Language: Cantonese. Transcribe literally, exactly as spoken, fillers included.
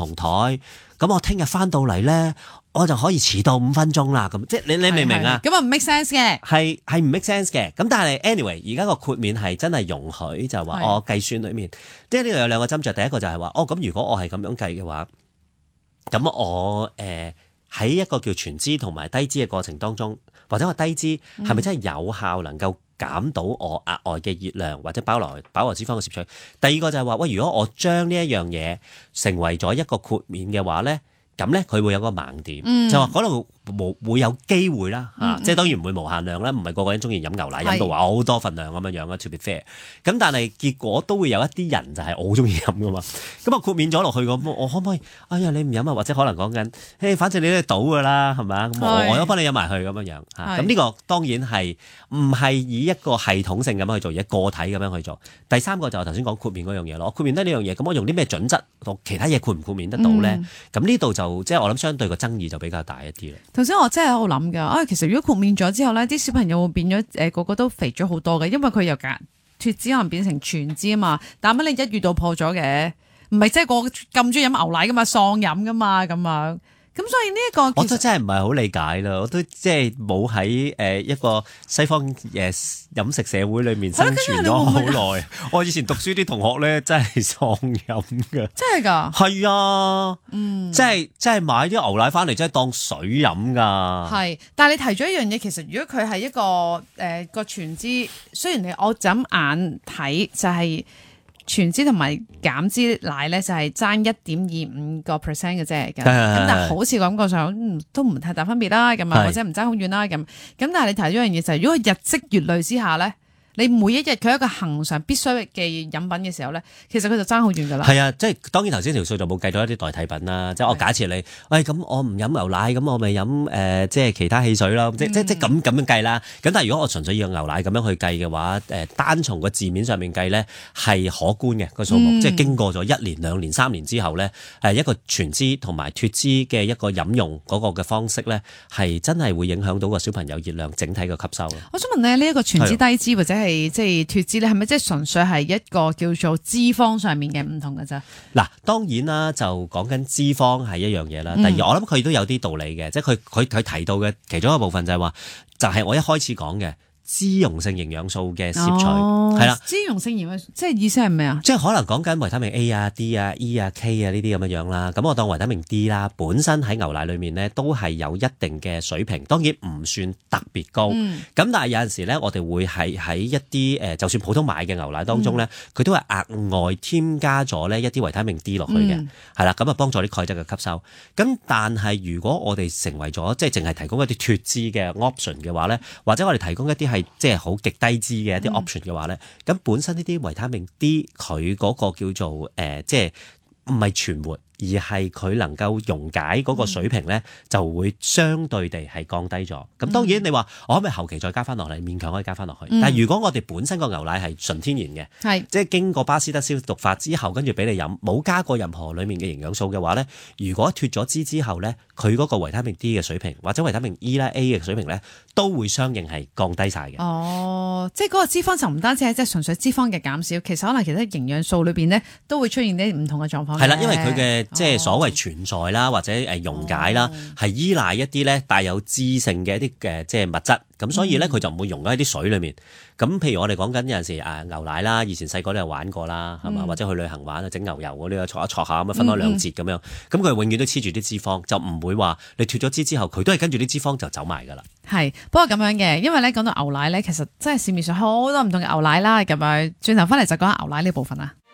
同台，咁我聽日翻到嚟咧，我就可以遲到五分鐘啦。咁即係你你明唔明啊？ 咁啊唔 make sense 嘅， 係係唔 make sense 嘅。咁但係 anyway， 而家個豁免係真係容許，就係話我計算裡面，即係呢度有兩個斟酌。第一個就係話，哦咁如果我係咁樣計嘅話，咁我誒喺、呃、一個叫全脂同埋低脂嘅過程當中，或者我低脂係咪真係有效能夠減到我額外嘅熱量或者飽來飽和脂肪嘅攝取？第二個就係話，喂，如果我將呢一樣嘢成為咗一個豁免嘅話咧，咁咧佢會有個盲點，嗯、就話嗰度冇會有機會啦嚇，嗯嗯、即係當然唔會無限量啦，唔係個個人中意飲牛奶飲到話好多份量咁樣樣啦，to be fair。咁但係結果都會有一啲人就係我好中意飲噶嘛，咁啊豁免咗落去咁，我可唔可以？哎呀你唔飲啊，或者可能講緊，誒反正你都係賭噶啦，係咪啊？咁我我都幫你飲埋去咁樣樣嚇。咁呢個當然係唔係以一個系統性咁樣去做，而係個體咁樣去做。第三個就係頭先講豁免嗰樣嘢咯，我豁免得呢樣嘢，咁我用啲咩準則同其他嘢豁唔豁免得到咧？咁呢度就即係我諗相對個爭議就比較大一啲啦。 頭先我真係喺度諗㗎，啊其實如果豁免咗之後咧，啲小朋友會變咗誒個個都肥咗好多嘅，因為佢由隔脫脂可能變成全脂啊嘛。但係乜你一遇到破咗嘅，唔係即係個咁中意飲牛奶㗎嘛，喪飲㗎嘛咁樣。咁所以呢一個我都真係唔係好理解啦，我都即係冇喺誒一個西方誒飲食社會裏面生存咗好耐。我以前讀書啲同學咧真係喪飲㗎，真係㗎，係啊，嗯，即係即係買啲牛奶翻嚟，真係當水飲㗎。係， 但係你提咗一樣嘢，其實如果佢係一個誒、呃、個全脂，雖然你我就咁眼睇就係、是。全脂同埋減脂奶咧就係爭一點二五個 percent 嘅啫，咁但係好似感覺上、嗯、都唔太大分別啦，咁啊或者唔爭好遠啦，咁咁但係你提咗一樣嘢就係、是，如果日積月累之下咧。你每一日佢一個恆常必須嘅飲品嘅時候咧，其實佢就爭好遠噶啦。 係啊，即係當然頭先條數就冇計到一啲代替品啦。即係我假設你，喂咁我唔飲牛奶，咁我咪飲誒即係其他汽水啦。即即即咁咁樣計啦。咁但係如果我純粹要用牛奶咁樣去計嘅話，誒單從個字面上面計咧係可觀嘅個數目。嗯、即係經過咗一年、兩年、三年之後咧，誒一個全脂同埋脫脂嘅一個飲用嗰個嘅方式咧，係真係會影響到個小朋友熱量整體嘅吸收。 我想問咧，呢一個全脂低脂或者係即係脫脂咧，係咪即係純粹係一個叫做脂肪上面嘅唔同嘅啫？嗱， 當然啦，就講緊脂肪係一樣嘢啦。第二，嗯、我諗佢都有啲道理嘅，即係佢佢佢提到嘅其中一個部分就係話，就係、是、我一開始講嘅。脂溶性營養素嘅攝取係啦， 脂溶性營養素即係意思係咩啊？ 即係可能講緊維他命 A 啊、D 啊、E 啊、K 啊呢啲咁樣樣啦。咁我當維他命 D 啦，本身喺牛奶裏面咧都係有一定嘅水平，當然唔算特別高。咁、嗯、但係有陣時咧，我哋會係喺一啲誒，就算普通買嘅牛奶當中咧，佢、嗯、都係額外添加咗呢一啲維他命 D 落去嘅，係啦、嗯，咁啊幫助啲鈣質嘅吸收。咁但係如果我哋成為咗即係淨係提供一啲脫脂嘅 option 嘅話咧，或者我哋提供一啲係即係好極低脂嘅一啲 option 嘅話咧，咁、嗯、本身呢啲維他命 D 佢嗰個叫做誒、呃，即係唔係存活。而係佢能夠溶解嗰個水平咧，嗯、就會相對地係降低咗。咁當然你話我可唔可以後期再加翻落嚟？勉強可以加翻落去。嗯、但係如果我哋本身個牛奶係純天然嘅，係即係經過巴斯德消毒法之後，跟住俾你飲，冇加過任何裡面嘅營養素嘅話咧，如果脫咗脂之後咧，佢嗰個維他命 D 嘅水平或者維他命 E 啦 A 嘅水平咧，都會相應係降低晒嘅。 哦，即係嗰個脂肪就唔單止係即係純粹脂肪嘅減少，其實可能其他營養素裏邊咧都會出現啲唔同嘅狀況。係啦，因為佢嘅即係所謂存在啦，或者誒溶解啦，係、哦、依賴一啲咧帶有脂性嘅一啲嘅即係物質，咁所以咧佢就唔會溶喺啲水裡面。咁譬如我哋講緊有陣時誒牛奶啦，以前細個都有玩過啦，係嘛？嗯、或者去旅行玩啊，整牛油嗰啲啊，搓一搓下咁樣分開兩節咁樣，咁佢、嗯嗯、永遠都黐住啲脂肪，就唔會話你脫咗脂之後，佢都係跟住啲脂肪就走埋㗎啦。 係，不過咁樣嘅，因為咧講到牛奶咧，其實真係市面上好多唔同嘅牛奶啦，咁樣轉頭翻嚟就講下牛奶呢部分啦。